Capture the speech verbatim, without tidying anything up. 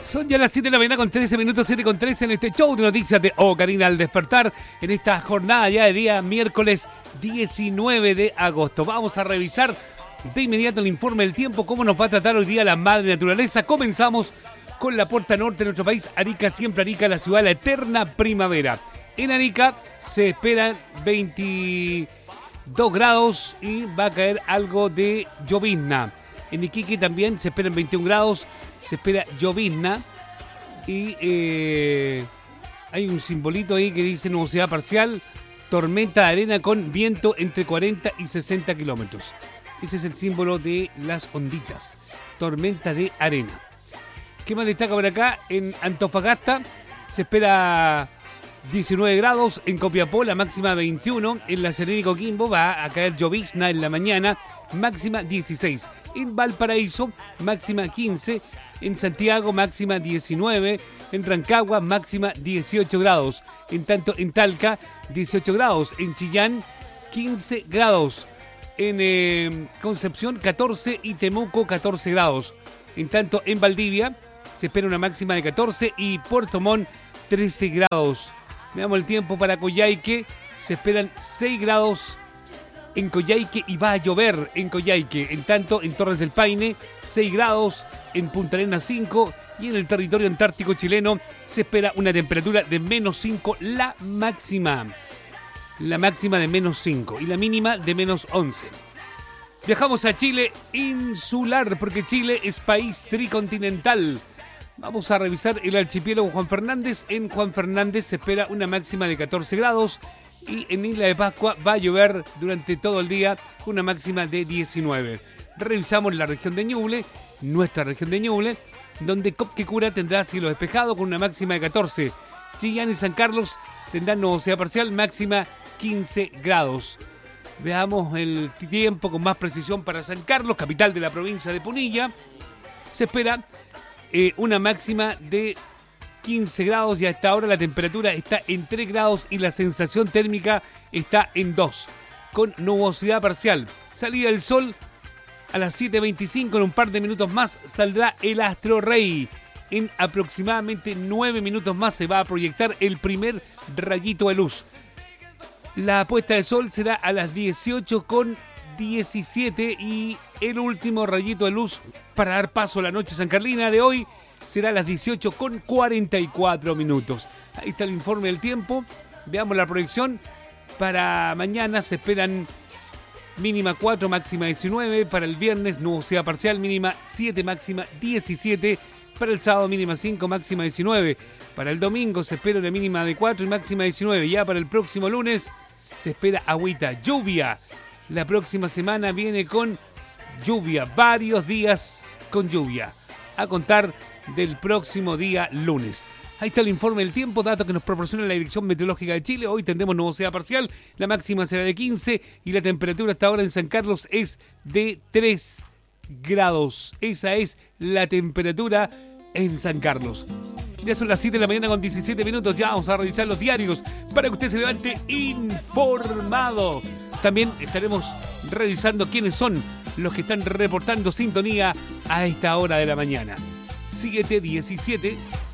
Son ya las siete de la mañana con trece minutos, siete con trece en este show de noticias de Oh Karina al despertar, en esta jornada ya de día miércoles diecinueve de agosto. Vamos a revisar de inmediato el informe del tiempo, cómo nos va a tratar hoy día la madre naturaleza. Comenzamos con la puerta norte de nuestro país, Arica, siempre Arica, la ciudad de la eterna primavera. En Arica se esperan veintidós grados y va a caer algo de llovizna. En Iquique también se esperan veintiún grados, se espera llovizna y eh, hay un simbolito ahí que dice nubosidad parcial, tormenta de arena con viento entre cuarenta y sesenta kilómetros. Ese es el símbolo de las onditas, tormenta de arena. ¿Qué más destaca por acá? En Antofagasta se espera diecinueve grados, en Copiapó la máxima veintiuno, en La Serena y Coquimbo va a caer llovizna en la mañana, máxima dieciséis, en Valparaíso máxima quince, en Santiago máxima diecinueve, en Rancagua máxima dieciocho grados, en tanto en Talca dieciocho grados, en Chillán quince grados, en eh, Concepción catorce y Temuco catorce grados, en tanto en Valdivia se espera una máxima de catorce y Puerto Montt trece grados. Veamos el tiempo para Coyhaique, se esperan seis grados en Coyhaique y va a llover en Coyhaique. En tanto, en Torres del Paine, seis grados, en Punta Arenas cinco y en el territorio antártico chileno se espera una temperatura de menos cinco, la máxima. La máxima de menos cinco y la mínima de menos once. Viajamos a Chile insular porque Chile es país tricontinental. Vamos a revisar el archipiélago Juan Fernández. En Juan Fernández se espera una máxima de catorce grados y en Isla de Pascua va a llover durante todo el día con una máxima de diecinueve. Revisamos la región de Ñuble, nuestra región de Ñuble, donde Copquecura tendrá cielo despejado con una máxima de catorce. Chillán y San Carlos tendrán nubosidad parcial, máxima quince grados. Veamos el tiempo con más precisión para San Carlos, capital de la provincia de Punilla. Se espera Eh, una máxima de quince grados y a esta hora la temperatura está en tres grados y la sensación térmica está en dos, con nubosidad parcial. Salida del sol a las siete veinticinco, en un par de minutos más saldrá el astro rey. En aproximadamente nueve minutos más se va a proyectar el primer rayito de luz. La puesta de sol será a las dieciocho con diecisiete y el último rayito de luz para dar paso a la noche sancarlina de hoy será a las dieciocho con cuarenta y cuatro minutos. Ahí está el informe del tiempo. Veamos la proyección. Para mañana se esperan mínima cuatro, máxima diecinueve. Para el viernes nubosidad parcial, mínima siete, máxima diecisiete. Para el sábado mínima cinco, máxima diecinueve. Para el domingo se espera una mínima de cuatro y máxima diecinueve. Ya para el próximo lunes se espera agüita, lluvia. La próxima semana viene con lluvia, varios días con lluvia, a contar del próximo día lunes. Ahí está el informe del tiempo, datos que nos proporciona la Dirección Meteorológica de Chile. Hoy tendremos nubosidad parcial, la máxima será de quince y la temperatura hasta ahora en San Carlos es de tres grados. Esa es la temperatura en San Carlos. Ya son las siete de la mañana con diecisiete minutos, ya vamos a revisar los diarios para que usted se levante informado. También estaremos revisando quiénes son los que están reportando sintonía a esta hora de la mañana. siete diecisiete